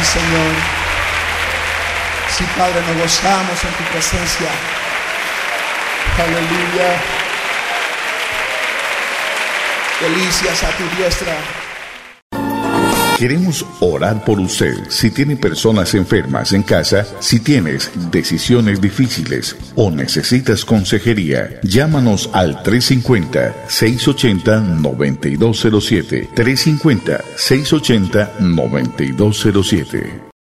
Señor. Sí, Padre, nos gozamos en tu presencia. Aleluya. Delicias a tu diestra. Queremos orar por usted. Si tiene personas enfermas en casa, si tienes decisiones difíciles o necesitas consejería, llámanos al 350-680-9207. 350-680-9207.